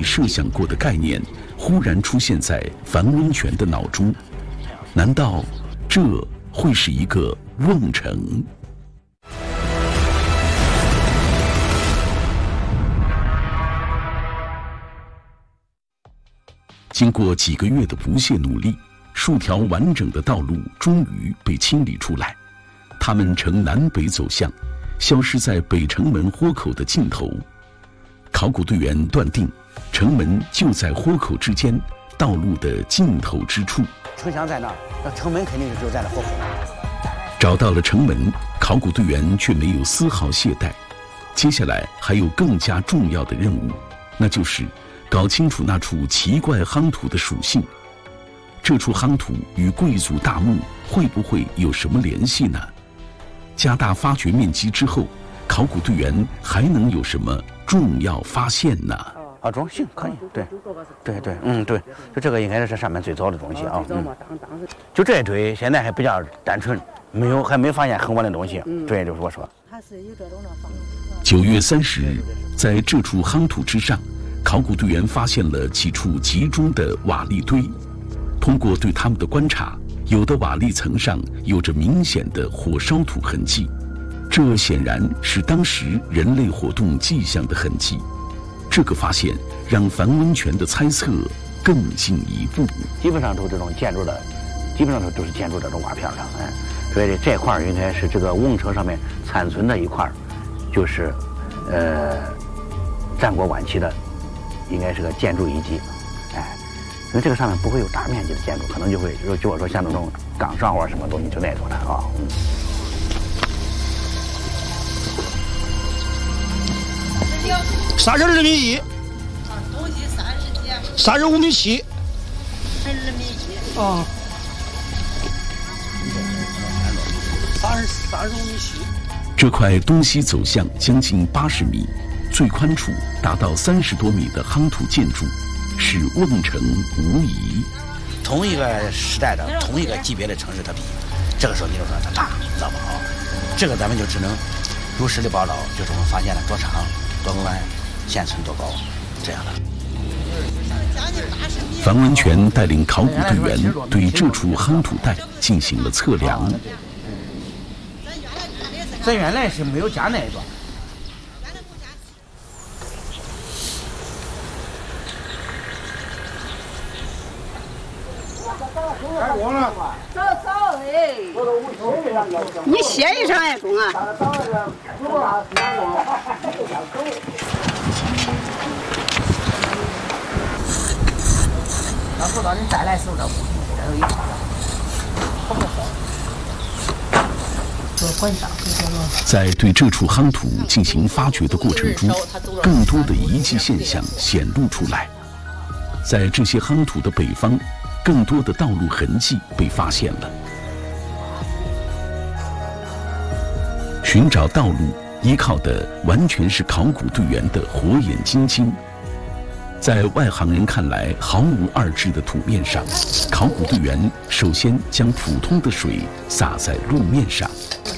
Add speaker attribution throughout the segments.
Speaker 1: 设想过的概念，忽然出现在樊温泉的脑中。难道这会是一个瓮城？经过几个月的不懈努力，数条完整的道路终于被清理出来。他们呈南北走向，消失在北城门豁口的尽头。考古队员断定，城门就在豁口之间，道路的尽头之处。
Speaker 2: 城墙在那儿，那城门肯定是就在那豁口。
Speaker 1: 找到了城门，考古队员却没有丝毫懈怠。接下来还有更加重要的任务，那就是搞清楚那处奇怪夯土的属性。这处夯土与贵族大墓会不会有什么联系呢？加大发掘面积之后，考古队员还能有什么重要发现呢？
Speaker 2: 中性可以，对，对，就这个应该是这上面最早的东西啊。就这一堆现在还比较单纯，还没发现很晚的东西。对，就是我说。
Speaker 1: 9月30日，在这处夯土之上，考古队员发现了几处集中的瓦砾堆。通过对它们的观察，有的瓦砾层上有着明显的火烧土痕迹，这显然是当时人类活动迹象的痕迹。这个发现让樊温泉的猜测更进一步。
Speaker 2: 基本上都这种建筑的，基本上都是建筑这种瓦片了，所以这块应该是这个瓮城上面残存的一块，就是战国晚期的，应该是个建筑遗迹，因为这个上面不会有大面积的建筑，可能就会就我说像那种岗上或者什么东西就那种的啊。
Speaker 3: 32米1，
Speaker 4: 东西
Speaker 3: 35米7，32
Speaker 4: 米1。
Speaker 3: 啊，35米7。
Speaker 1: 这块东西走向将近80米，最宽处达到30多米的夯土建筑，是瓮城无疑。
Speaker 2: 同一个时代的、同一个级别的城市，它比这个时候你就说它大，知道吗？这个咱们就只能如实的报道，就是我们发现了多长、多宽、现存多高，这样的。
Speaker 1: 樊温泉带领考古队员对这处夯土带进行了测量。
Speaker 2: 咱原来是没有加那个。
Speaker 4: 你歇一声哎，公啊！
Speaker 5: 要不到你再来时候这都一块了，好不好？
Speaker 1: 在对这处夯土进行发掘的过程中，更多的遗迹现象显露出来。在这些夯土的北方，更多的道路痕迹被发现了。寻找道路依靠的完全是考古队员的火眼金睛。在外行人看来毫无二致的土面上，考古队员首先将普通的水洒在路面上。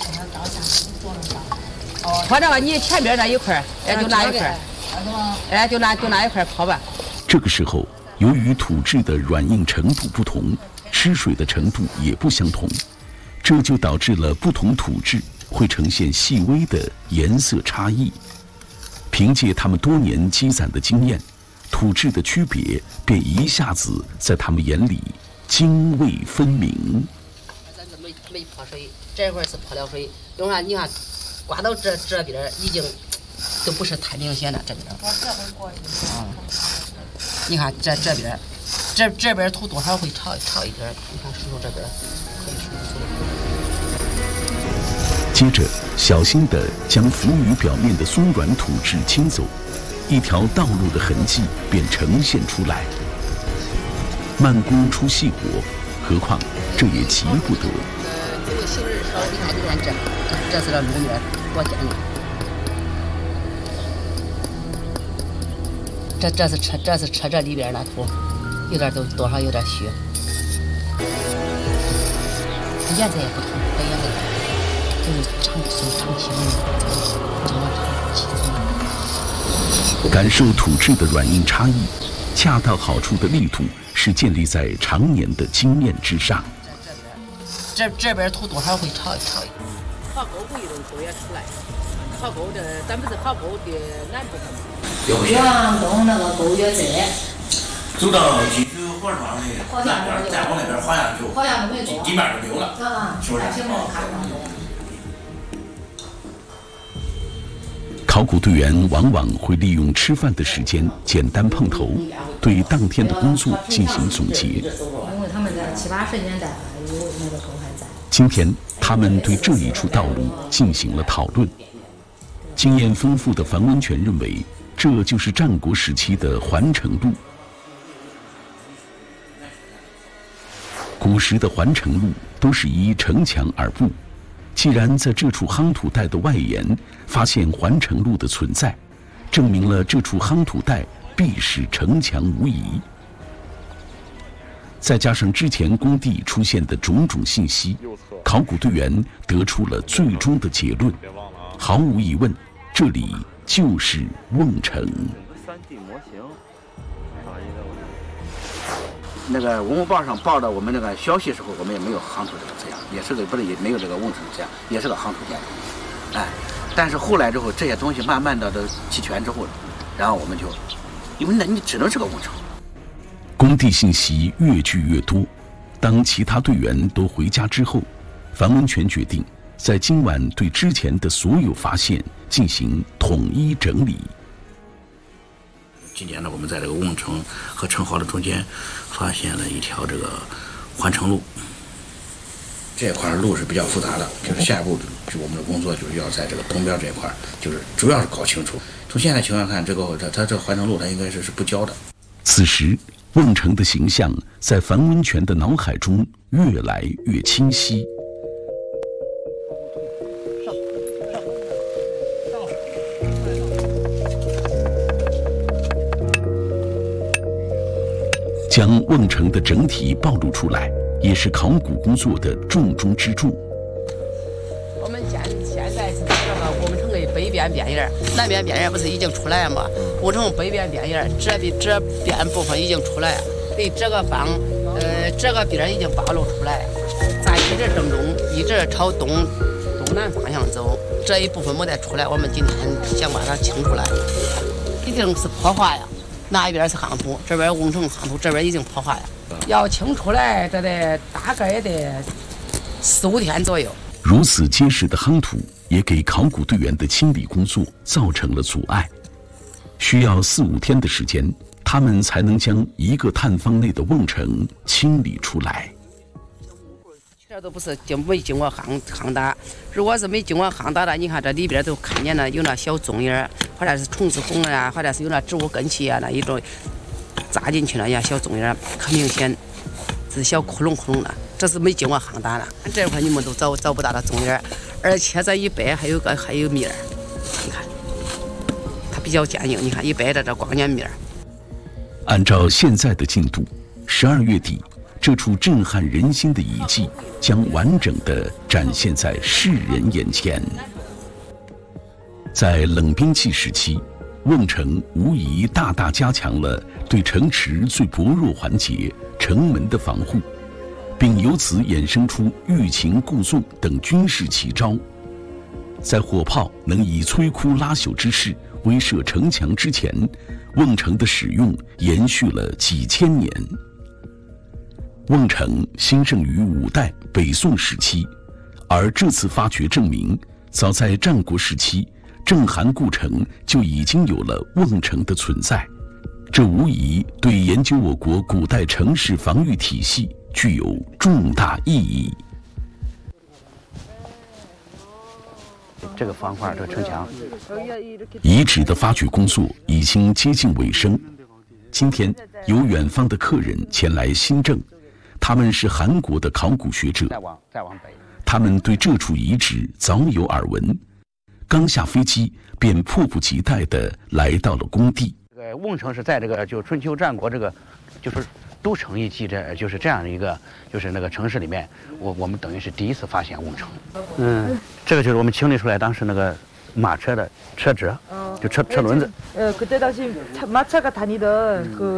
Speaker 5: 跑这个你前边那一块，就那一块，就那一块跑吧。
Speaker 1: 这个时候，由于土质的软硬程度不同，吃水的程度也不相同，这就导致了不同土质会呈现细微的颜色差异。凭借他们多年积攒的经验，土质的区别便一下子在他们眼里泾渭分明。
Speaker 5: 咱这没泼水，这块是泼了水，因为你看，刮到这边已经都不是太明显了，这边。你看这边土多少会潮一点，你看石头这边可以数出来。
Speaker 1: 接着，小心地将浮于表面的松软土质清走，一条道路的痕迹便呈现出来。慢工出细活，何况这也急不得。
Speaker 5: 这个行人少，你看这是这路面多尖了。这是车这里边那土，有点都多少有点虚，颜色也不同，这颜色就是长期的，
Speaker 1: 感受土质的软硬差异，恰到好处的力度是建立在常年的经验之上。
Speaker 5: 这边土多少会炒一炒。
Speaker 6: 刨沟不一定沟也出来，刨沟咱们是刨沟的南部分。
Speaker 7: 越往东那个沟越窄。
Speaker 2: 走到金区火车厂那边，再往那边好像就地面就溜了，是不是？
Speaker 1: 考古队员往往会利用吃饭的时间简单碰头，对当天的工作进行总结。
Speaker 7: 因为他们在70、80年代有那个沟还在。
Speaker 1: 今天，他们对这一处道路进行了讨论。经验丰富的樊文全认为，这就是战国时期的环城路。古时的环城路都是依城墙而布，既然在这处夯土带的外沿发现环城路的存在，证明了这处夯土带必是城墙无疑。再加上之前工地出现的种种信息，考古队员得出了最终的结论：毫无疑问，这里就是瓮城。
Speaker 8: 3D 模型。
Speaker 2: 那个文物报上报的我们那个消息时候，我们也没有夯土这个字样，也是个不是也没有这个瓮城字样，也是个夯土建筑。哎，但是后来之后这些东西慢慢的都齐全之后，然后我们就，因为那你只能是个瓮城。
Speaker 1: 工地信息越聚越多，当其他队员都回家之后，樊文全决定在今晚对之前的所有发现进行统一整理。
Speaker 2: 今年呢，我们在这个瓮城和城壕的中间发现了一条这个环城路。这块路是比较复杂的，就是下一步就我们的工作就是要在这个东边这一块，就是主要是搞清楚。从现在情况看，它这个环城路它应该是不交的。
Speaker 1: 此时，瓮城的形象在樊文全的脑海中越来越清晰。将瓮城的整体暴露出来，也是考古工作的重中之重。
Speaker 6: 我们现在是这个瓮城的北边边沿，南边边沿不是已经出来了吗？瓮城北边边沿这边部分已经出来了，对这个方，这个边已经暴露出来了。咱一直正中，一直朝东南方向走，这一部分没得出来。我们今天想把它清出来，一定是破坏呀。那一边是夯土，这边瓮城夯土，这边已经破坏了。要清出来，这得大概也得4、5天左右。
Speaker 1: 如此结实的夯土，也给考古队员的清理工作造成了阻碍。需要4、5天的时间，他们才能将一个探方内的瓮城清理出来。
Speaker 6: 这都不是没经过夯打，如果是没经过夯打的，你看这里边都看见了有那小踪影，或者是虫子孔啊，或者是有那植物根系啊，那一种扎进去了呀，小踪影很明显是小窟窿的，这是没经过夯打的。这块你们都找不到的踪影，而且这一掰还有面儿，你看它比较坚硬，你看一掰这光见面儿。
Speaker 1: 按照现在的进度，12月底。这处震撼人心的遗迹将完整地展现在世人眼前。在冷兵器时期，瓮城无疑大大加强了对城池最薄弱环节城门的防护，并由此衍生出欲擒故纵等军事奇招。在火炮能以摧枯拉朽之势威慑城墙之前，瓮城的使用延续了几千年。瓮城兴盛于5代、北宋时期，而这次发掘证明，早在战国时期，郑韩故城就已经有了瓮城的存在。这无疑对研究我国古代城市防御体系具有重大意义。
Speaker 2: 这个方块，这个城墙，
Speaker 1: 遗址的发掘工作已经接近尾声。今天有远方的客人前来新郑。他们是韩国的考古学者，
Speaker 2: 再往北，
Speaker 1: 他们对这处遗址早有耳闻，刚下飞机便迫不及待地来到了工地。
Speaker 2: 这个瓮城是在这个就春秋战国这个就是都城一纪就是这样的一个就是那个城市里面，我们等于是第一次发现瓮城。这个就是我们清理出来当时那个马车的车辙，就车轮子。
Speaker 8: 그때 당시 마차가 다니던 그